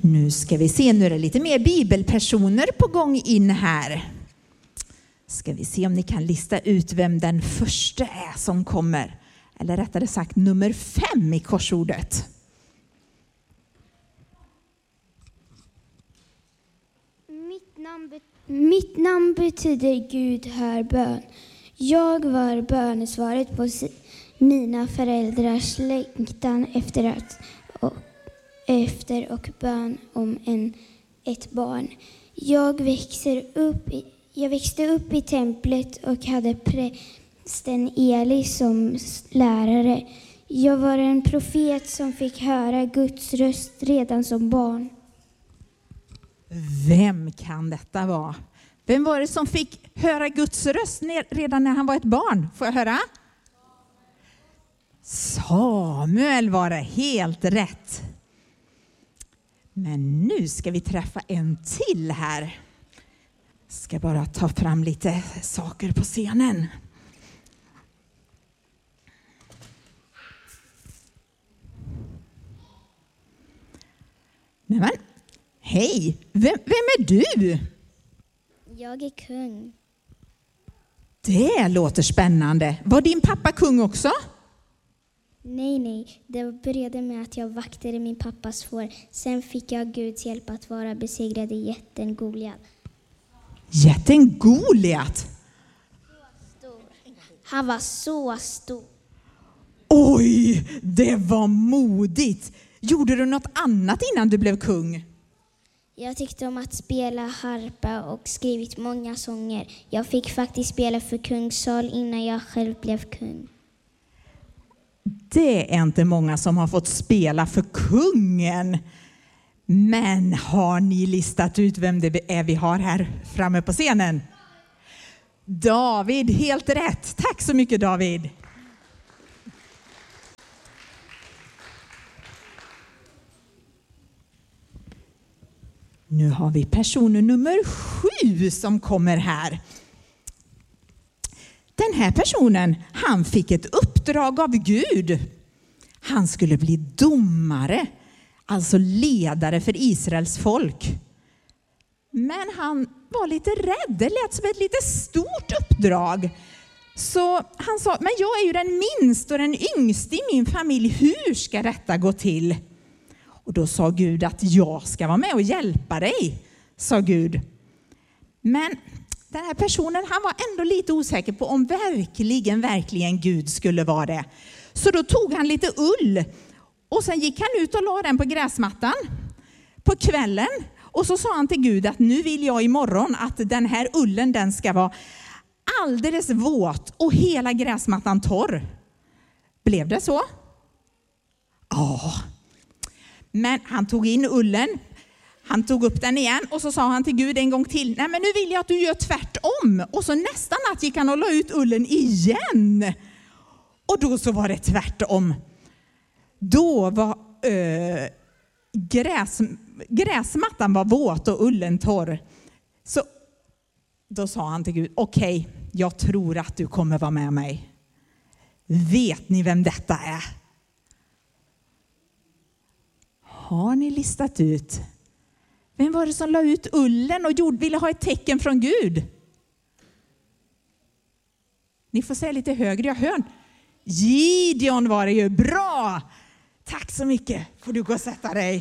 Nu ska vi se, nu är det lite mer bibelpersoner på gång in här. Ska vi se om ni kan lista ut vem den första är som kommer. Eller rättare sagt nummer 5 i korsordet. Mitt namn betyder Gud hör bön. Jag var bönesvaret på mina föräldrars längtan efter och bön om ett barn. Jag växte upp i templet och hade prästen Eli som lärare. Jag var en profet som fick höra Guds röst redan som barn. Vem kan detta vara? Vem var det som fick höra Guds röst redan när han var ett barn? Får jag höra? Samuel var det, helt rätt. Men nu ska vi träffa en till här. Ska bara ta fram lite saker på scenen. Nämen, hej, vem är du? Jag är kung. Det låter spännande. Var din pappa kung också? Nej. Det började med att jag vaktade min pappas får. Sen fick jag Guds hjälp att vara besegrade jätten Goliat. Jätten Goliat? Han var så stor. Oj, det var modigt. Gjorde du något annat innan du blev kung? Jag tyckte om att spela harpa och skrivit många sånger. Jag fick faktiskt spela för kung Saul innan jag själv blev kung. Det är inte många som har fått spela för kungen. Men har ni listat ut vem det är vi har här framme på scenen? David, helt rätt. Tack så mycket, David. Nu har vi personen nummer 7 som kommer här. Den här personen, han fick ett uppdrag av Gud. Han skulle bli domare, alltså ledare för Israels folk. Men han var lite rädd, det lät som ett lite stort uppdrag. Så han sa, men jag är ju den minst och den yngste i min familj, hur ska detta gå till? Och då sa Gud att jag ska vara med och hjälpa dig, sa Gud. Men den här personen, han var ändå lite osäker på om verkligen Gud skulle vara det. Så då tog han lite ull och sen gick han ut och la den på gräsmattan på kvällen. Och så sa han till Gud att nu vill jag imorgon att den här ullen, den ska vara alldeles våt och hela gräsmattan torr. Blev det så? Ja. Men han tog in ullen, han tog upp den igen och så sa han till Gud en gång till. Nej, men nu vill jag att du gör tvärtom. Och så nästa natt gick han och la ut ullen igen. Och då så var det tvärtom. Då var gräsmattan var våt och ullen torr. Så då sa han till Gud, okej, jag tror att du kommer vara med mig. Vet ni vem detta är? Har ni listat ut? Vem var det som la ut ullen och ville ha ett tecken från Gud? Ni får säga lite högre, jag hör. Gideon var det ju, bra! Tack så mycket, får du gå och sätta dig.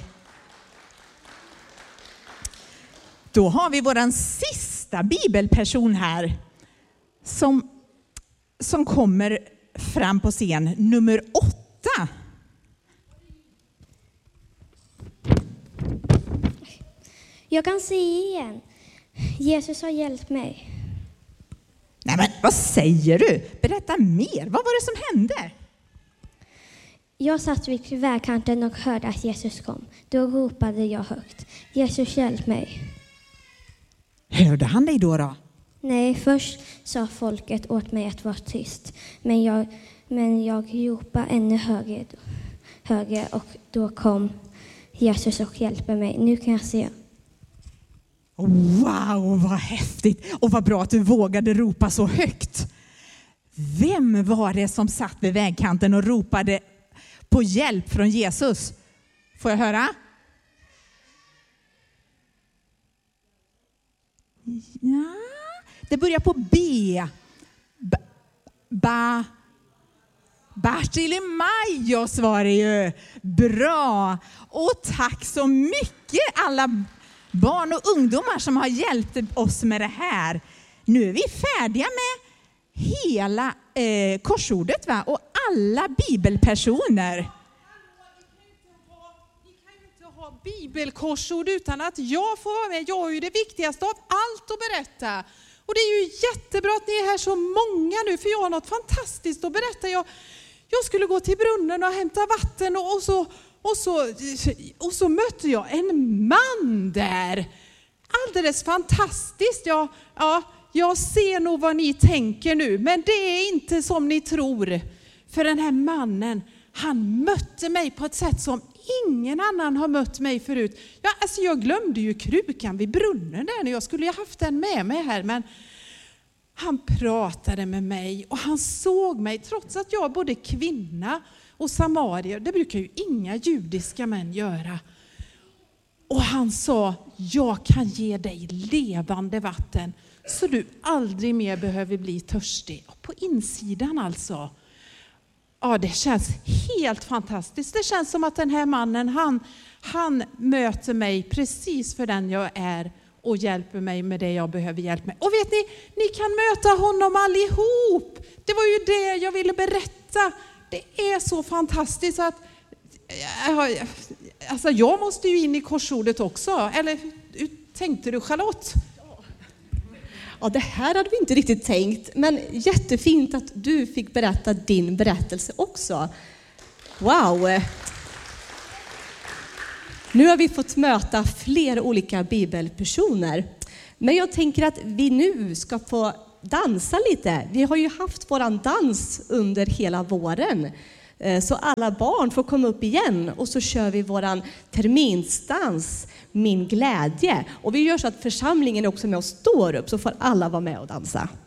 Då har vi våran sista bibelperson här som kommer fram på scen, nummer 8. Jag kan se igen. Jesus har hjälpt mig. Nej, men vad säger du? Berätta mer. Vad var det som hände? Jag satt vid vägkanten och hörde att Jesus kom. Då ropade jag högt. Jesus, hjälp mig. Hörde han dig då? Nej, först sa folket åt mig att vara tyst. Men jag ropade ännu högre och då kom Jesus och hjälpte mig. Nu kan jag se. Wow, vad häftigt. Och vad bra att du vågade ropa så högt. Vem var det som satt vid vägkanten och ropade på hjälp från Jesus? Får jag höra? Ja, det börjar på B. Bartilimaios var det ju. Bra. Och tack så mycket alla barn och ungdomar som har hjälpt oss med det här. Nu är vi färdiga med hela korsordet, va? Och alla bibelpersoner. Ni kan ju inte ha bibelkorsord utan att jag får vara med. Jag har ju det viktigaste av allt att berätta. Och det är ju jättebra att ni är här så många nu, för jag har något fantastiskt att berätta. Jag skulle gå till brunnen och hämta vatten och så mötte jag en man där. Alldeles fantastiskt. Ja, jag ser nog vad ni tänker nu, men det är inte som ni tror. För den här mannen, han mötte mig på ett sätt som ingen annan har mött mig förut. Jag glömde ju krukan vid brunnen där när jag skulle ha haft den med mig här, men han pratade med mig och han såg mig trots att jag är både kvinna och samarier. Det brukar ju inga judiska män göra. Och han sa, jag kan ge dig levande vatten så du aldrig mer behöver bli törstig. Och på insidan alltså. Ja, det känns helt fantastiskt. Det känns som att den här mannen, han möter mig precis för den jag är och hjälper mig med det jag behöver hjälp med. Och vet ni kan möta honom allihop. Det var ju det jag ville berätta. Det är så fantastiskt att alltså jag måste ju in i korsordet också. Eller tänkte du, Charlotte? Ja, det här hade vi inte riktigt tänkt, men jättefint att du fick berätta din berättelse också. Wow! Nu har vi fått möta flera olika bibelpersoner, men jag tänker att vi nu ska få dansa lite. Vi har ju haft våran dans under hela våren, så alla barn får komma upp igen och så kör vi våran terminsdans, Min glädje. Och vi gör så att församlingen också med och står upp, så får alla vara med och dansa.